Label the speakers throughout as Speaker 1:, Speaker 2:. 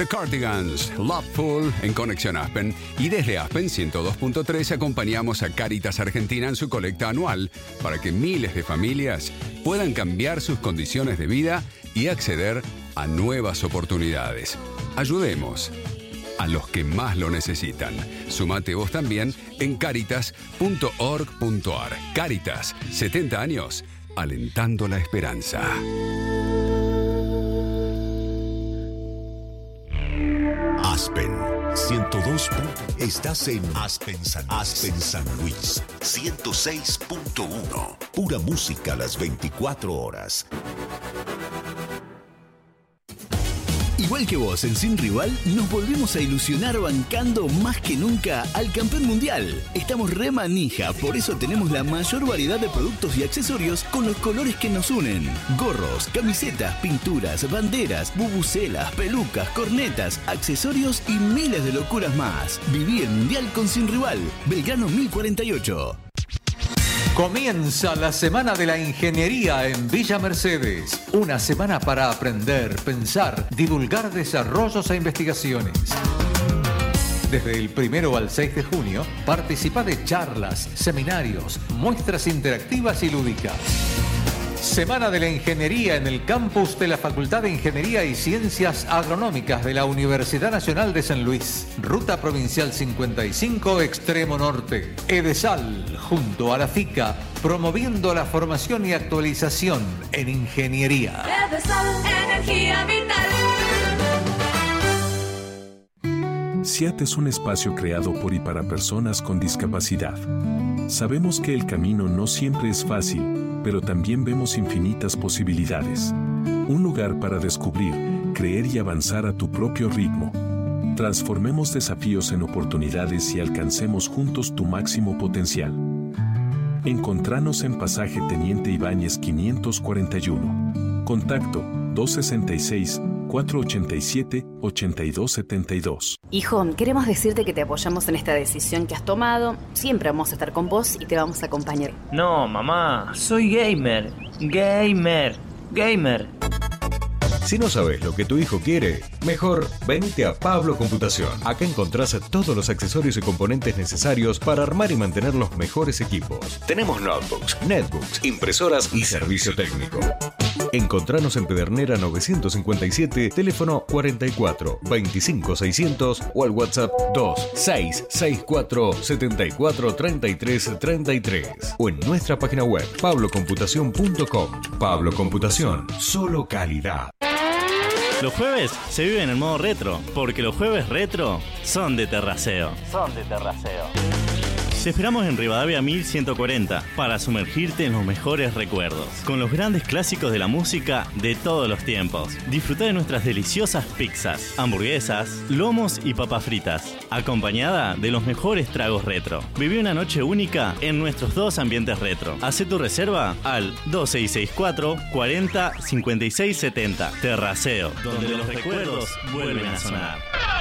Speaker 1: The Cardigans, Loveful en Conexión Aspen. Y desde Aspen 102.3 acompañamos a Cáritas Argentina en su colecta anual para que miles de familias puedan cambiar sus condiciones de vida y acceder a nuevas oportunidades. Ayudemos a los que más lo necesitan. Sumate vos también en caritas.org.ar. Cáritas, 70 años, alentando la esperanza.
Speaker 2: Aspen 102. Estás en Aspen San Luis 106.1. Pura música las 24 horas.
Speaker 3: Igual que vos en Sin Rival, nos volvemos a ilusionar bancando más que nunca al campeón mundial. Estamos re manija, por eso tenemos la mayor variedad de productos y accesorios con los colores que nos unen. Gorros, camisetas, pinturas, banderas, bubucelas, pelucas, cornetas, accesorios y miles de locuras más. Viví el mundial con Sin Rival. Belgrano 1048.
Speaker 4: Comienza la Semana de la Ingeniería en Villa Mercedes. Una semana para aprender, pensar, divulgar desarrollos e investigaciones. Desde el 1 al 6 de junio, participa de charlas, seminarios, muestras interactivas y lúdicas. Semana de la Ingeniería en el campus de la Facultad de Ingeniería y Ciencias Agronómicas de la Universidad Nacional de San Luis. Ruta Provincial 55, Extremo Norte. EDESAL, junto a la FICA, promoviendo la formación y actualización en ingeniería.
Speaker 5: EDESAL, energía vital.
Speaker 6: CIAT es un espacio creado por y para personas con discapacidad. Sabemos que el camino no siempre es fácil, pero también vemos infinitas posibilidades. Un lugar para descubrir, creer y avanzar a tu propio ritmo. Transformemos desafíos en oportunidades y alcancemos juntos tu máximo potencial. Encontranos en Pasaje Teniente Ibáñez 541. Contacto 266-487-8272.
Speaker 7: Hijo, queremos decirte que te apoyamos en esta decisión que has tomado. Siempre vamos a estar con vos y te vamos a acompañar.
Speaker 8: No, mamá, soy gamer.
Speaker 9: Si no sabes lo que tu hijo quiere, mejor venite a Pablo Computación. Acá encontrás todos los accesorios y componentes necesarios para armar y mantener los mejores equipos. Tenemos notebooks, netbooks, impresoras y servicio técnico. Encontranos en Pedernera 957, teléfono 44 25 600 o al WhatsApp 2664 74 33 33 o en nuestra página web pablocomputacion.com. Pablo Computación, solo calidad.
Speaker 10: Los jueves se viven en modo retro, porque los jueves retro son de Terraceo. Te esperamos en Rivadavia 1140 para sumergirte en los mejores recuerdos, con los grandes clásicos de la música de todos los tiempos. Disfruta de nuestras deliciosas pizzas, hamburguesas, lomos y papas fritas, acompañada de los mejores tragos retro. Viví una noche única en nuestros dos ambientes retro. Hacé tu reserva al 2664 40 56 70. Terraceo, donde los recuerdos vuelven a sonar.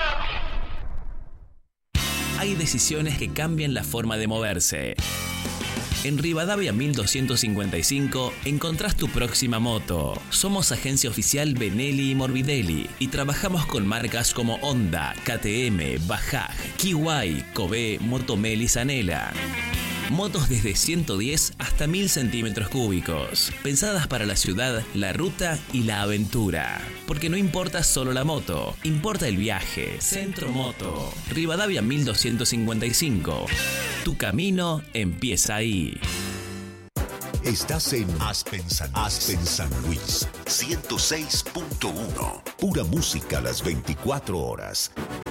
Speaker 11: Hay decisiones que cambian la forma de moverse. En Rivadavia 1255 encontrás tu próxima moto. Somos agencia oficial Benelli y Morbidelli y trabajamos con marcas como Honda, KTM, Bajaj, Kiwai, Kobe, Motomel y Zanela. Motos desde 110 hasta 1000 centímetros cúbicos. Pensadas para la ciudad, la ruta y la aventura. Porque no importa solo la moto, importa el viaje. Centro Moto, Rivadavia 1255. Tu camino empieza ahí.
Speaker 2: Estás en Aspen San Luis 106.1. Pura música las 24 horas.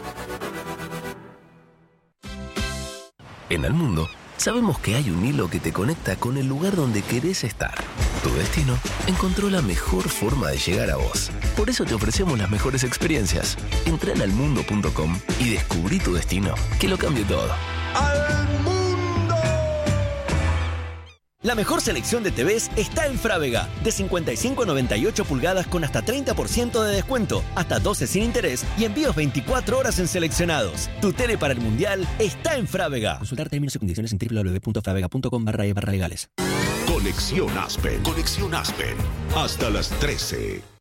Speaker 12: En el mundo, sabemos que hay un hilo que te conecta con el lugar donde querés estar. Tu destino encontró la mejor forma de llegar a vos. Por eso te ofrecemos las mejores experiencias. Entra en almundo.com y descubrí tu destino, que lo cambie todo.
Speaker 2: ¡Al mundo!
Speaker 13: La mejor selección de TVs está en Frávega. De 55 a 98 pulgadas con hasta 30% de descuento, hasta 12 sin interés y envíos 24 horas en seleccionados. Tu tele para el Mundial está en Frávega. Consultar términos y condiciones en www.fravega.com/legales.
Speaker 2: Conexión Aspen. Hasta las 13.